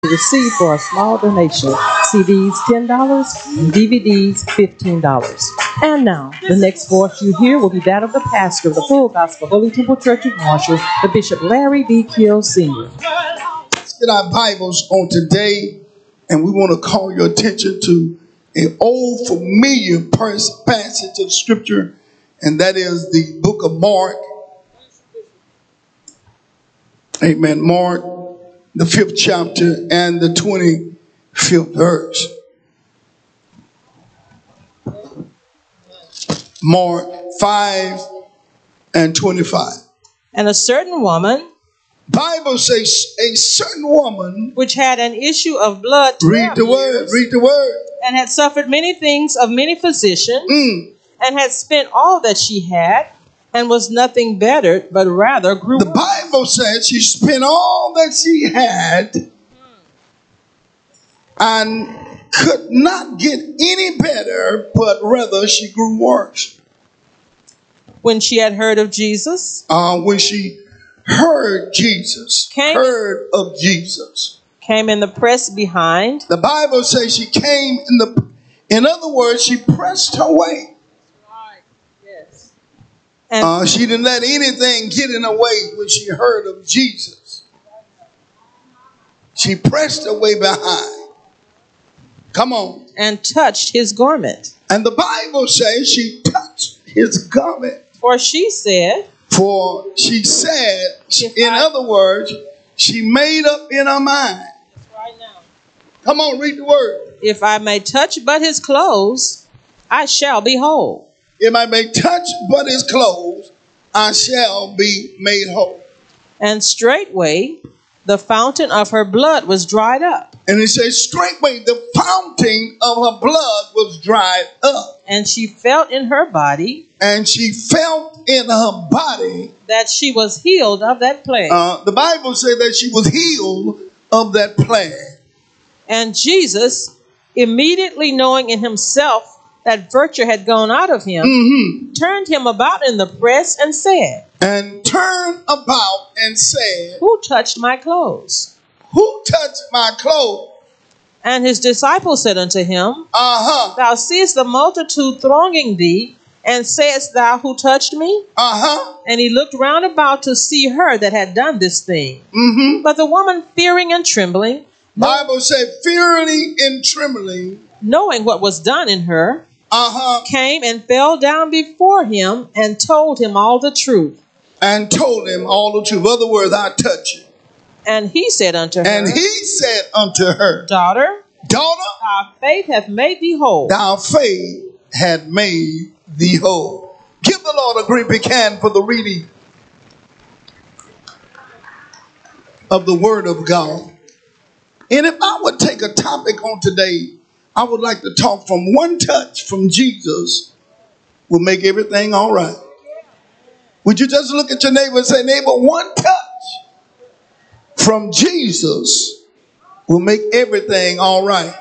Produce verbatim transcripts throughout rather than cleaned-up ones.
receive for a small donation. C Ds ten dollars and D V Ds fifteen dollars. And now, the next voice you hear will be that of the pastor of the Full Gospel Holy Temple Church of Marshall, the Bishop Larry B. Kill Senior Let's get our Bibles on today, and we want to call your attention to an old familiar passage of Scripture, and that is the book of Mark. Amen. Mark, the fifth chapter and the twenty-fifth verse. Mark five and twenty-five. And a certain woman, Bible says a certain woman, which had an issue of blood, read the word, years, read the word, and had suffered many things of many physicians, mm. and had spent all that she had, and was nothing bettered, but rather grew The worse. Bible says she spent all that she had and could not get any better, but rather she grew worse. When she had heard of Jesus, Uh, when she heard Jesus, Came- heard of Jesus. came in the press behind, The Bible says she came in the, in other words, she pressed her way. and, Uh, she didn't let anything get in her way when she heard of Jesus. She pressed her way behind. Come on. and touched his garment. And the Bible says she touched his garment. For she said, For she said, If in I- other words, she made up in her mind. right now, Come on, read the word. if I may touch but his clothes, I shall be whole. If I may touch but his clothes, I shall be made whole. And straightway the fountain of her blood was dried up, And it says, straightway the fountain of her blood was dried up. and she felt in her body And she felt in her body, that she was healed of that plague. uh, the Bible said that she was healed of that plague. And Jesus, immediately knowing in himself that virtue had gone out of him, Mm-hmm. turned him about in the press and said, And turned about and said, Who touched my clothes? who touched my clothes? And his disciples said unto him, Uh-huh. Thou seest the multitude thronging thee, and sayest thou, Who touched me? Uh-huh. And he looked round about to see her that had done this thing. Mm-hmm. But the woman, fearing and trembling, Bible said, fearing and trembling, knowing what was done in her, uh-huh, came and fell down before him and told him all the truth. and told him all the truth. In other words, I touch you. And he said unto her, And he said unto her, Daughter, daughter, thy faith hath made thee whole. thy faith had made thee whole. Give the Lord a great big hand for the reading of the word of God. And if I would take a topic on today, I would like to talk from one touch from Jesus will make everything all right. Would you just look at your neighbor and say, neighbor, one touch from Jesus will make everything all right.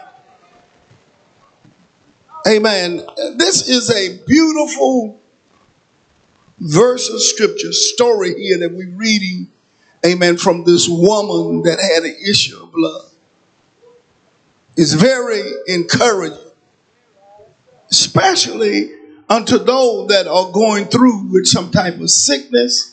Amen. This is a beautiful verse of scripture, story here that we're reading, amen, from this woman that had an issue of blood. It's very encouraging, especially unto those that are going through with some type of sickness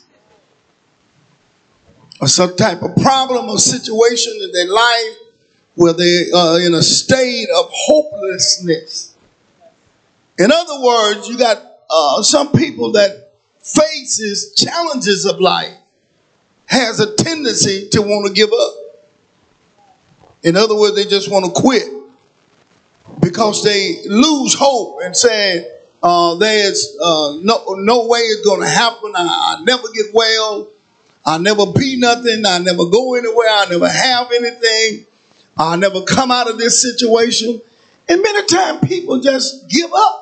or some type of problem or situation in their life where they are in a state of hopelessness. In other words, you got uh, some people that faces challenges of life has a tendency to want to give up. In other words, they just want to quit because they lose hope and say, uh, there's uh, no, no way it's going to happen. I, I never get well. I never be nothing. I never go anywhere. I never have anything. I never come out of this situation. And many times people just give up.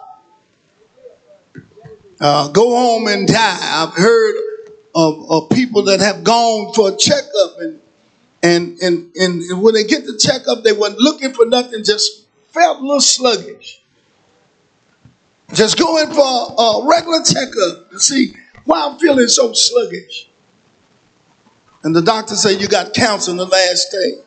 Uh, go home and die. I've heard of, of people that have gone for a checkup and And, and and when they get the checkup, they weren't looking for nothing, just felt a little sluggish. Just going for a, a regular checkup to see why I'm feeling so sluggish. And the doctor said, you got cancer in the last stage.